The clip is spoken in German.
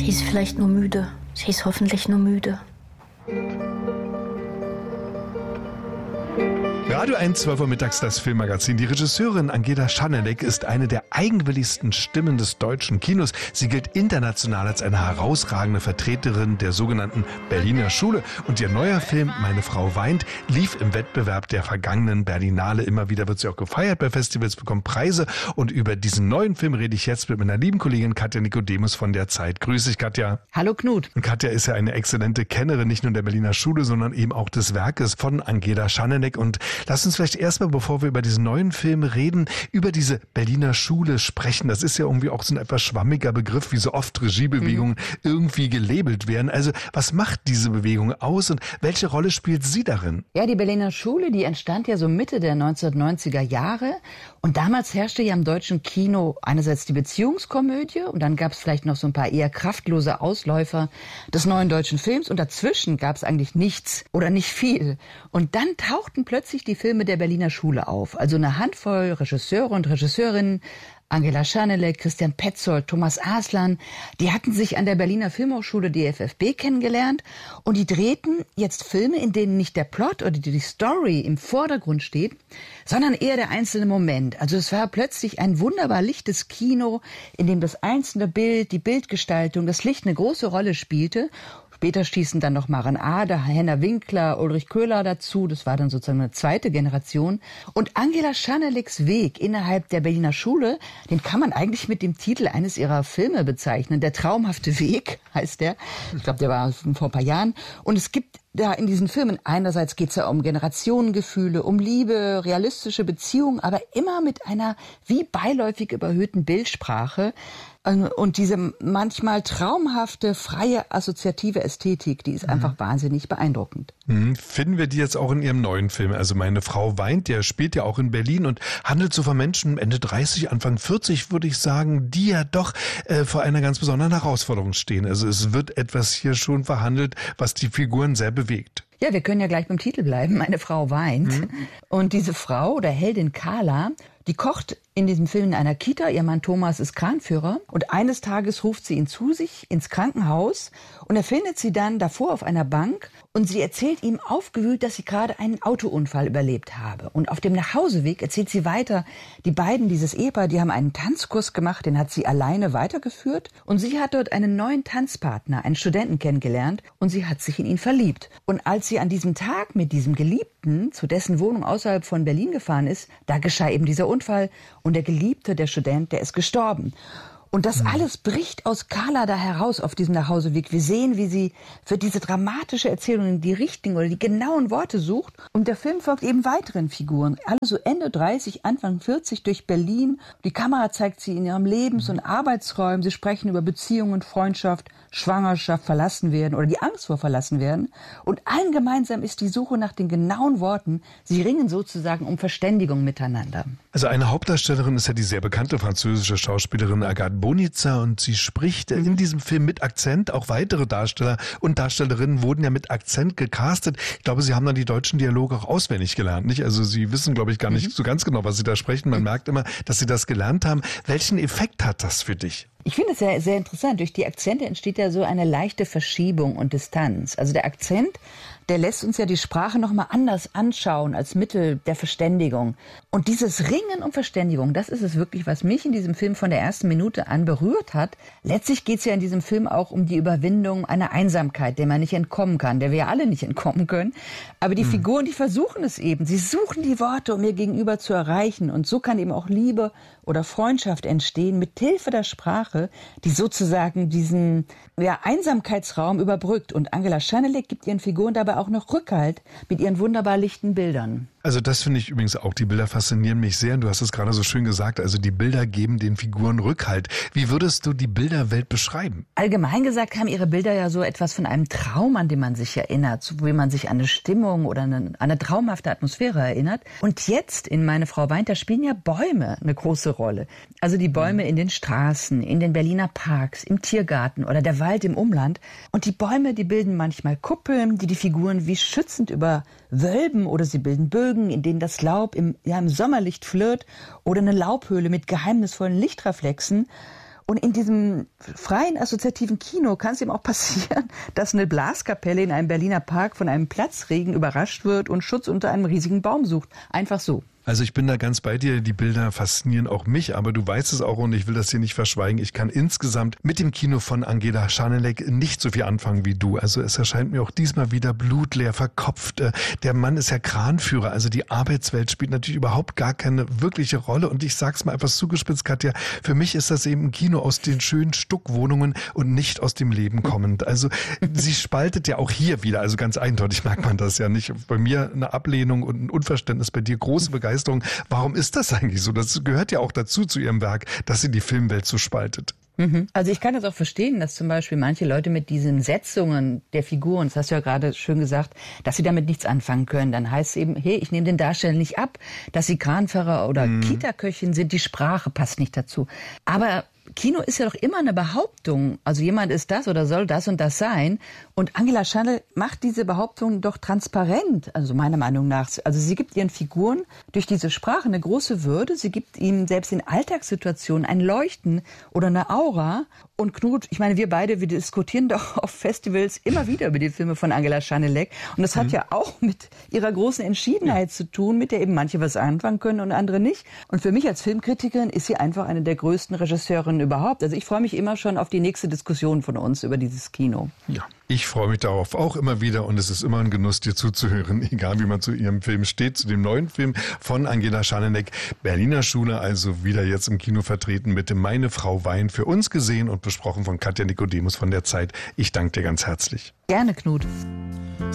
Sie ist vielleicht nur müde. Sie ist hoffentlich nur müde. Radio 1, 12 Uhr mittags, das Filmmagazin. Die Regisseurin Angela Schanelek ist eine der eigenwilligsten Stimmen des deutschen Kinos. Sie gilt international als eine herausragende Vertreterin der sogenannten Berliner Schule. Und ihr neuer Film Meine Frau weint lief im Wettbewerb der vergangenen Berlinale. Immer wieder wird sie auch gefeiert bei Festivals, bekommt Preise. Und über diesen neuen Film rede ich jetzt mit meiner lieben Kollegin Katja Nikodemus von der Zeit. Grüß dich, Katja. Hallo, Knut. Und Katja ist ja eine exzellente Kennerin, nicht nur der Berliner Schule, sondern eben auch des Werkes von Angela Schanelek. Und lass uns vielleicht erstmal, bevor wir über diesen neuen Film reden, über diese Berliner Schule sprechen. Das ist ja irgendwie auch so ein etwas schwammiger Begriff, wie so oft Regiebewegungen irgendwie gelabelt werden. Also was macht diese Bewegung aus und welche Rolle spielt sie darin? Ja, die Berliner Schule, die entstand ja so Mitte der 1990er Jahre. Und damals herrschte ja im deutschen Kino einerseits die Beziehungskomödie und dann gab es vielleicht noch so ein paar eher kraftlose Ausläufer des neuen deutschen Films. Und dazwischen gab es eigentlich nichts oder nicht viel. Und dann tauchten plötzlich die Filme der Berliner Schule auf. Also eine Handvoll Regisseure und Regisseurinnen, Angela Schanelek, Christian Petzold, Thomas Aslan, die hatten sich an der Berliner Filmhochschule DFFB kennengelernt und die drehten jetzt Filme, in denen nicht der Plot oder die Story im Vordergrund steht, sondern eher der einzelne Moment. Also es war plötzlich ein wunderbar lichtes Kino, in dem das einzelne Bild, die Bildgestaltung, das Licht eine große Rolle spielte. Später stießen dann noch Maren Ader, Henna Winkler, Ulrich Köhler dazu. Das war dann sozusagen eine zweite Generation. Und Angela Schaneleks Weg innerhalb der Berliner Schule, den kann man eigentlich mit dem Titel eines ihrer Filme bezeichnen. Der traumhafte Weg heißt der. Ich glaube, der war vor ein paar Jahren. Und es gibt da in diesen Filmen, einerseits geht es ja um Generationengefühle, um Liebe, realistische Beziehungen, aber immer mit einer wie beiläufig überhöhten Bildsprache. Und diese manchmal traumhafte, freie, assoziative Ästhetik, die ist einfach wahnsinnig beeindruckend. Finden wir die jetzt auch in ihrem neuen Film? Also Meine Frau weint, der spielt ja auch in Berlin und handelt so von Menschen Ende 30, Anfang 40, würde ich sagen, die ja doch vor einer ganz besonderen Herausforderung stehen. Also es wird etwas hier schon verhandelt, was die Figuren sehr bewegt. Ja, wir können ja gleich beim Titel bleiben. Meine Frau weint. Und diese Frau oder Heldin Carla, die kocht in diesem Film in einer Kita. Ihr Mann Thomas ist Kranführer. Und eines Tages ruft sie ihn zu sich ins Krankenhaus. Und er findet sie dann davor auf einer Bank. Und sie erzählt ihm aufgewühlt, dass sie gerade einen Autounfall überlebt habe. Und auf dem Nachhauseweg erzählt sie weiter, die beiden, dieses Ehepaar, die haben einen Tanzkurs gemacht, den hat sie alleine weitergeführt. Und sie hat dort einen neuen Tanzpartner, einen Studenten kennengelernt. Und sie hat sich in ihn verliebt. Und als sie an diesem Tag mit diesem Geliebten zu dessen Wohnung außerhalb von Berlin gefahren ist, da geschah eben dieser Unfall. Und der Geliebte, der Student, der ist gestorben. Und das alles bricht aus Carla da heraus auf diesem Nachhauseweg. Wir sehen, wie sie für diese dramatische Erzählung die richtigen oder die genauen Worte sucht. Und der Film folgt eben weiteren Figuren. Alle so Ende 30, Anfang 40 durch Berlin. Die Kamera zeigt sie in ihrem Lebens- und Arbeitsräumen. Sie sprechen über Beziehungen, Freundschaft, Schwangerschaft, verlassen werden oder die Angst vor verlassen werden. Und allen gemeinsam ist die Suche nach den genauen Worten. Sie ringen sozusagen um Verständigung miteinander. Also eine Hauptdarstellerin ist ja die sehr bekannte französische Schauspielerin Agathe Bonitzer und sie spricht in diesem Film mit Akzent. Auch weitere Darsteller und Darstellerinnen wurden ja mit Akzent gecastet. Ich glaube, sie haben dann die deutschen Dialoge auch auswendig gelernt, nicht? Also sie wissen, glaube ich, gar nicht so ganz genau, was sie da sprechen. Man merkt immer, dass sie das gelernt haben. Welchen Effekt hat das für dich? Ich finde es sehr, sehr interessant. Durch die Akzente entsteht ja so eine leichte Verschiebung und Distanz. Also der Akzent, der lässt uns ja die Sprache nochmal anders anschauen als Mittel der Verständigung. Und dieses Ringen um Verständigung, das ist es wirklich, was mich in diesem Film von der ersten Minute an berührt hat. Letztlich geht es ja in diesem Film auch um die Überwindung einer Einsamkeit, der man nicht entkommen kann, der wir ja alle nicht entkommen können. Aber die Figuren, die versuchen es eben. Sie suchen die Worte, um ihr Gegenüber zu erreichen. Und so kann eben auch Liebe oder Freundschaft entstehen mit Hilfe der Sprache, die sozusagen diesen Einsamkeitsraum überbrückt. Und Angela Schanelek gibt ihren Figuren dabei auch noch Rückhalt mit ihren wunderbar lichten Bildern. Also das finde ich übrigens auch, die Bilder faszinieren mich sehr. Und du hast es gerade so schön gesagt, also die Bilder geben den Figuren Rückhalt. Wie würdest du die Bilderwelt beschreiben? Allgemein gesagt haben ihre Bilder ja so etwas von einem Traum, an den man sich erinnert, wo man sich an eine Stimmung oder an eine traumhafte Atmosphäre erinnert. Und jetzt in Meine Frau weint, da spielen ja Bäume eine große Rolle. Also die Bäume in den Straßen, in den Berliner Parks, im Tiergarten oder der Wald im Umland. Und die Bäume, die bilden manchmal Kuppeln, die Figuren wie schützend überwölben, oder sie bilden Bögen, in denen das Laub im Sommerlicht flirrt, oder eine Laubhöhle mit geheimnisvollen Lichtreflexen. Und in diesem freien assoziativen Kino kann es ihm auch passieren, dass eine Blaskapelle in einem Berliner Park von einem Platzregen überrascht wird und Schutz unter einem riesigen Baum sucht. Einfach so. Also ich bin da ganz bei dir, die Bilder faszinieren auch mich, aber du weißt es auch und ich will das hier nicht verschweigen. Ich kann insgesamt mit dem Kino von Angela Schanelek nicht so viel anfangen wie du. Also es erscheint mir auch diesmal wieder blutleer, verkopft. Der Mann ist ja Kranführer, also die Arbeitswelt spielt natürlich überhaupt gar keine wirkliche Rolle. Und ich sag's mal etwas zugespitzt, Katja, für mich ist das eben ein Kino aus den schönen Stuckwohnungen und nicht aus dem Leben kommend. Also sie spaltet ja auch hier wieder, also ganz eindeutig merkt man das ja nicht. Bei mir eine Ablehnung und ein Unverständnis, bei dir große Begeisterung. Warum ist das eigentlich so? Das gehört ja auch dazu zu ihrem Werk, dass sie die Filmwelt so spaltet. Also ich kann das auch verstehen, dass zum Beispiel manche Leute mit diesen Setzungen der Figuren, das hast du ja gerade schön gesagt, dass sie damit nichts anfangen können. Dann heißt es eben, hey, ich nehme den Darstellern nicht ab, dass sie Kranfahrer oder Kita-Köchin sind, die Sprache passt nicht dazu. Aber Kino ist ja doch immer eine Behauptung. Also jemand ist das oder soll das und das sein. Und Angela Schanelek macht diese Behauptung doch transparent, also meiner Meinung nach. Also sie gibt ihren Figuren durch diese Sprache eine große Würde. Sie gibt ihnen selbst in Alltagssituationen ein Leuchten oder eine Aura. Und Knut, ich meine, wir beide, wir diskutieren doch auf Festivals immer wieder über die Filme von Angela Schanelek. Und das hat ja auch mit ihrer großen Entschiedenheit zu tun, mit der eben manche was anfangen können und andere nicht. Und für mich als Filmkritikerin ist sie einfach eine der größten Regisseurinnen überhaupt. Also ich freue mich immer schon auf die nächste Diskussion von uns über dieses Kino. Ja, ich freue mich darauf auch immer wieder und es ist immer ein Genuss, dir zuzuhören, egal wie man zu ihrem Film steht, zu dem neuen Film von Angela Schanelek, Berliner Schule, also wieder jetzt im Kino vertreten mit Meine Frau Wein, für uns gesehen und besprochen von Katja Nikodemus von der Zeit. Ich danke dir ganz herzlich. Gerne, Knut.